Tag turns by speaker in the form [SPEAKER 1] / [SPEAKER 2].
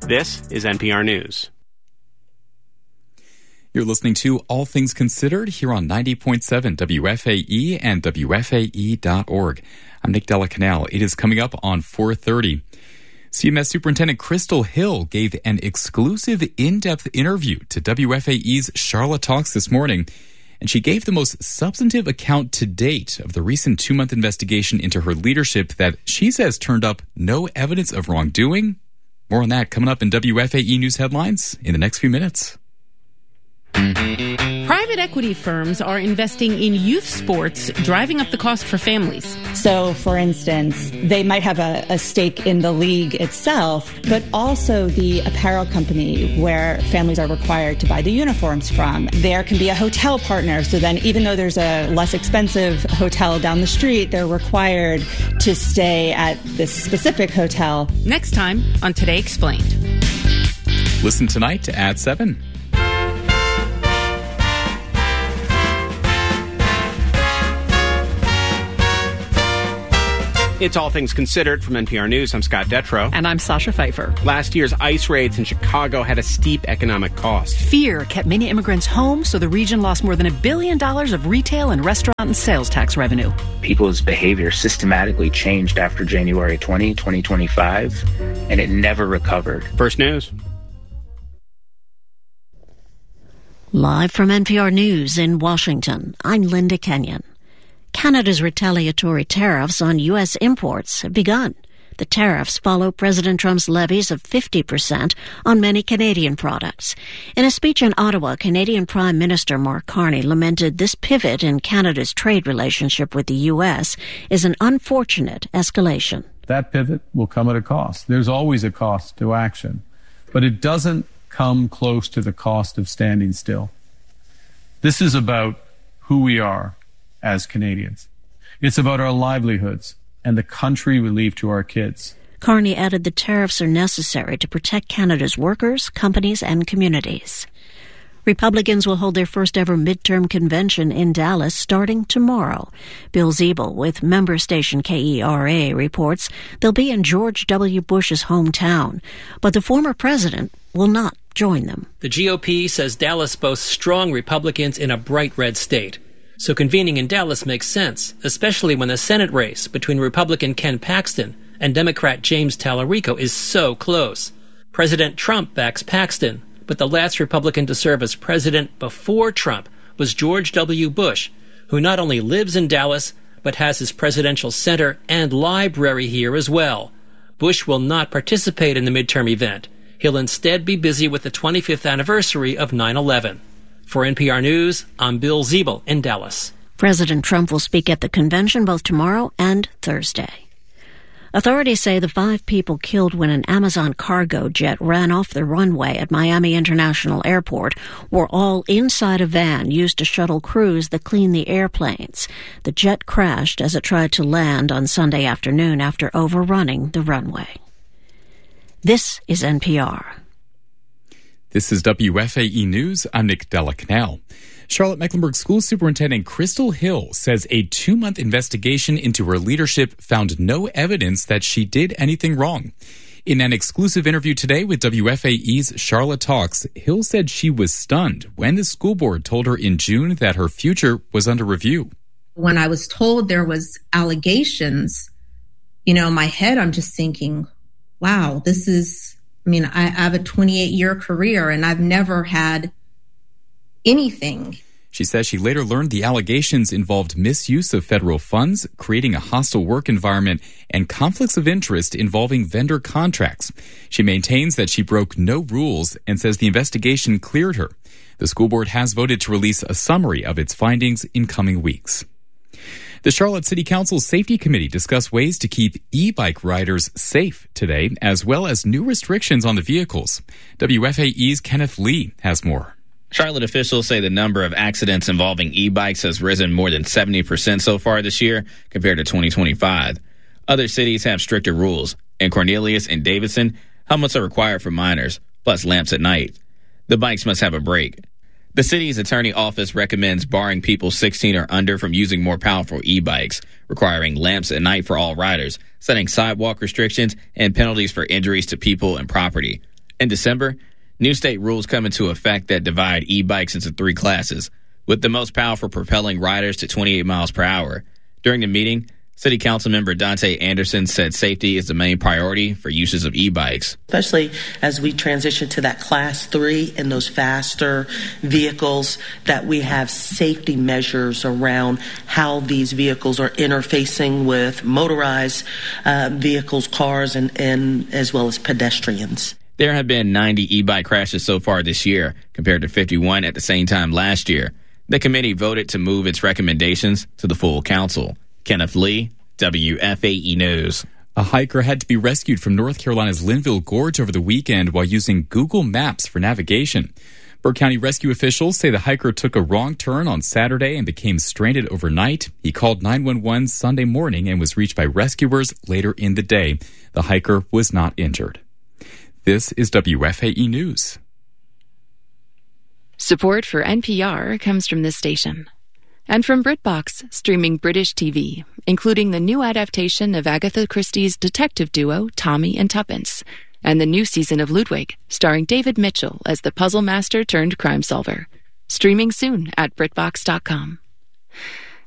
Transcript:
[SPEAKER 1] This is NPR News.
[SPEAKER 2] You're listening to All Things Considered here on 90.7 WFAE and WFAE.org. I'm Nick Della Canal. It is coming up on 4:30. CMS Superintendent Crystal Hill gave an exclusive in-depth interview to WFAE's Charlotte Talks this morning, and she gave the most substantive account to date of the recent 2-month investigation into her leadership that she says turned up no evidence of wrongdoing. More on that coming up in WFAE News Headlines in the next few minutes.
[SPEAKER 3] Private equity firms are investing in youth sports, driving up the cost for families.
[SPEAKER 4] So, for instance, they might have a stake in the league itself, but also the apparel company where families are required to buy the uniforms from. There can be a hotel partner, so then even though there's a less expensive hotel down the street, they're required to stay at this specific hotel.
[SPEAKER 3] Next time on Today Explained.
[SPEAKER 2] Listen tonight to Ad 7.
[SPEAKER 1] It's All Things Considered from NPR News. I'm Scott Detrow.
[SPEAKER 5] And I'm Sasha Pfeiffer.
[SPEAKER 1] Last year's ICE raids in Chicago had a steep economic cost.
[SPEAKER 5] Fear kept many immigrants home, so the region lost more than $1 billion of retail and restaurant and sales tax revenue.
[SPEAKER 6] People's behavior systematically changed after January 2025, and it never recovered.
[SPEAKER 1] First News.
[SPEAKER 7] Live from NPR News in Washington, I'm Linda Kenyon. Canada's retaliatory tariffs on U.S. imports have begun. The tariffs follow President Trump's levies of 50% on many Canadian products. In a speech in Ottawa, Canadian Prime Minister Mark Carney lamented this pivot in Canada's trade relationship with the U.S. is an unfortunate escalation.
[SPEAKER 8] That pivot will come at a cost. There's always a cost to action, but it doesn't come close to the cost of standing still. This is about who we are as Canadians. It's about our livelihoods and the country we leave to our kids.
[SPEAKER 7] Carney added the tariffs are necessary to protect Canada's workers, companies, and communities. Republicans will hold their first ever midterm convention in Dallas starting tomorrow. Bill Ziebel with member station KERA reports they'll be in George W. Bush's hometown, but the former president will not join them.
[SPEAKER 9] The GOP says Dallas boasts strong Republicans in a bright red state. So convening in Dallas makes sense, especially when the Senate race between Republican Ken Paxton and Democrat James Talarico is so close. President Trump backs Paxton, but the last Republican to serve as president before Trump was George W. Bush, who not only lives in Dallas, but has his presidential center and library here as well. Bush will not participate in the midterm event. He'll instead be busy with the 25th anniversary of 9/11. For NPR News, I'm Bill Ziebel in Dallas.
[SPEAKER 7] President Trump will speak at the convention both tomorrow and Thursday. Authorities say the 5 people killed when an Amazon cargo jet ran off the runway at Miami International Airport were all inside a van used to shuttle crews that clean the airplanes. The jet crashed as it tried to land on Sunday afternoon after overrunning the runway. This is NPR.
[SPEAKER 2] This is WFAE News. I'm Nick Della Canal. Charlotte-Mecklenburg School Superintendent Crystal Hill says a 2-month investigation into her leadership found no evidence that she did anything wrong. In an exclusive interview today with WFAE's Charlotte Talks, Hill said she was stunned when the school board told her in June that her future was under review.
[SPEAKER 10] When I was told there was allegations, in my head, I'm just thinking, wow, I have a 28-year career and I've never had anything.
[SPEAKER 2] She says she later learned the allegations involved misuse of federal funds, creating a hostile work environment, and conflicts of interest involving vendor contracts. She maintains that she broke no rules and says the investigation cleared her. The school board has voted to release a summary of its findings in coming weeks. The Charlotte City Council's Safety Committee discussed ways to keep e-bike riders safe today, as well as new restrictions on the vehicles. WFAE's Kenneth Lee has more.
[SPEAKER 11] Charlotte officials say the number of accidents involving e-bikes has risen more than 70% so far this year compared to 2025. Other cities have stricter rules. In Cornelius and Davidson, helmets are required for minors, plus lamps at night. The bikes must have a brake. The city's attorney office recommends barring people 16 or under from using more powerful e-bikes, requiring lamps at night for all riders, setting sidewalk restrictions, and penalties for injuries to people and property. In December, new state rules come into effect that divide e-bikes into 3 classes, with the most powerful propelling riders to 28 miles per hour. During the meeting, City Council member Dante Anderson said safety is the main priority for uses of e-bikes.
[SPEAKER 12] Especially as we transition to that class 3 and those faster vehicles, that we have safety measures around how these vehicles are interfacing with motorized vehicles, cars, and as well as pedestrians.
[SPEAKER 11] There have been 90 e-bike crashes so far this year, compared to 51 at the same time last year. The committee voted to move its recommendations to the full council. Kenneth Lee, WFAE News.
[SPEAKER 2] A hiker had to be rescued from North Carolina's Linville Gorge over the weekend while using Google Maps for navigation. Burke County rescue officials say the hiker took a wrong turn on Saturday and became stranded overnight. He called 911 Sunday morning and was reached by rescuers later in the day. The hiker was not injured. This is WFAE News.
[SPEAKER 13] Support for NPR comes from this station. And from BritBox, streaming British TV, including the new adaptation of Agatha Christie's detective duo Tommy and Tuppence, and the new season of Ludwig, starring David Mitchell as the puzzle master turned crime solver. Streaming soon at BritBox.com.